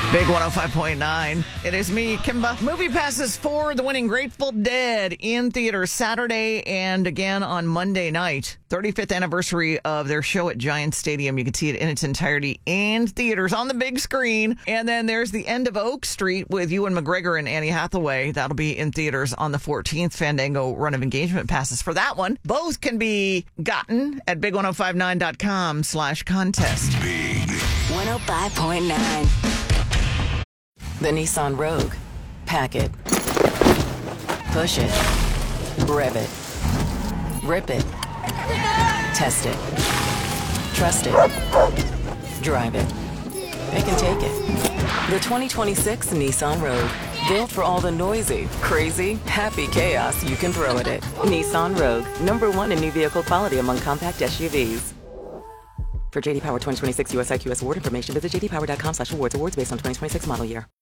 Big 105.9. It is me, Kimba. Movie passes for the winning Grateful Dead in theaters Saturday and again on Monday night. 35th anniversary of their show at Giant Stadium. You can see it in its entirety in theaters on the big screen. And then there's The End of Oak Street with Ewan McGregor and Annie Hathaway. That'll be in theaters on the 14th. Fandango run of engagement passes for that one. Both can be gotten at big1059.com/contest. Big 105.9. The Nissan Rogue. Pack it. Push it. Rev it. Rip it. Test it. Trust it. Drive it. It can take it. The 2026 Nissan Rogue. Built for all the noisy, crazy, happy chaos you can throw at it. Nissan Rogue. #1 in new vehicle quality among compact SUVs. For JD Power 2026 US IQS award information, visit jdpower.com/awards. Awards based on 2026 model year.